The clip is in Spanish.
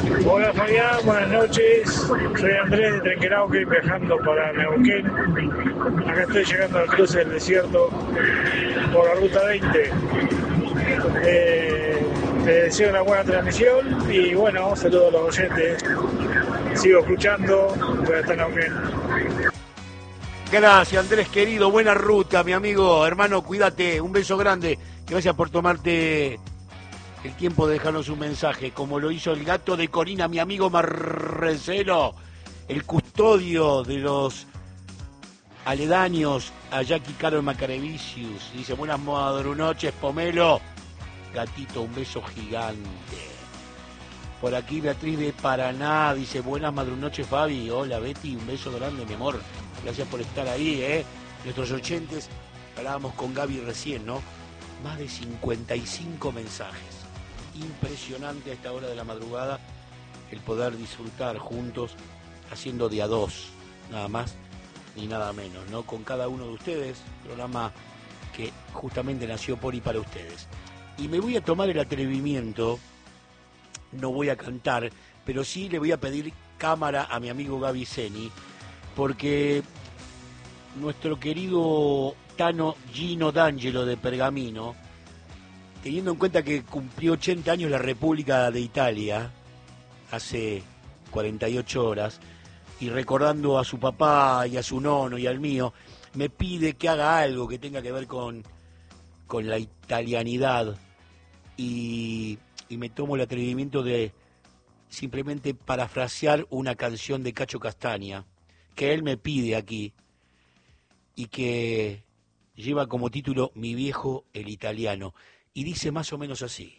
Hola Fabián, buenas noches. Soy Andrés de Trenquelauquen viajando para Neuquén. Acá estoy llegando al cruce del desierto por la ruta 20. Te deseo una buena transmisión y bueno, saludo a los oyentes. Sigo escuchando, voy a estar en Neuquén. Gracias, Andrés querido, buena ruta, mi amigo, hermano, cuídate, un beso grande, gracias por tomarte el tiempo de dejarnos un mensaje, como lo hizo el gato de Corina, mi amigo Marcelo, el custodio de los aledaños a Jackie Caro Macarevicius. Dice, buenas noches, Pomelo. Gatito, un beso gigante. Por aquí Beatriz de Paraná dice, buenas noches, Fabi. Hola, Betty, un beso grande, mi amor. Gracias por estar ahí, Nuestros oyentes, hablábamos con Gaby recién, ¿no? Más de 55 mensajes. Impresionante a esta hora de la madrugada el poder disfrutar juntos, haciendo de a dos, nada más ni nada menos, ¿no? Con cada uno de ustedes, programa que justamente nació por y para ustedes. Y me voy a tomar el atrevimiento, no voy a cantar, pero sí le voy a pedir cámara a mi amigo Gaby Zeni, porque nuestro querido Tano Gino D'Angelo de Pergamino, teniendo en cuenta que cumplió 80 años la República de Italia, hace 48 horas, y recordando a su papá y a su nono y al mío, me pide que haga algo que tenga que ver con la italianidad, y me tomo el atrevimiento de simplemente parafrasear una canción de Cacho Castaña, que él me pide aquí, y que lleva como título Mi viejo el italiano, y dice más o menos así.